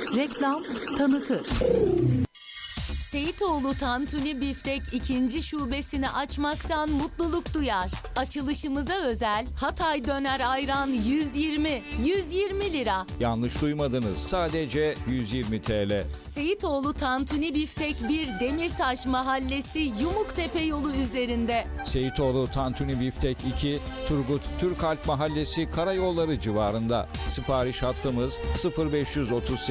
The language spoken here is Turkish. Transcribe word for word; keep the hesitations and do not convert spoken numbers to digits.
Reklam tanıtır. Seyitoğlu Tantuni Biftek ikinci şubesini açmaktan mutluluk duyar. Açılışımıza özel Hatay Döner Ayran yüz yirmi, yüz yirmi lira. Yanlış duymadınız. Sadece yüz yirmi TL. Seyitoğlu Tantuni Biftek bir Demirtaş Mahallesi Yumuktepe yolu üzerinde. Seyitoğlu Tantuni Biftek iki, Turgut Türkalp Mahallesi Karayolları civarında. Sipariş hattımız sıfır beş otuz sekiz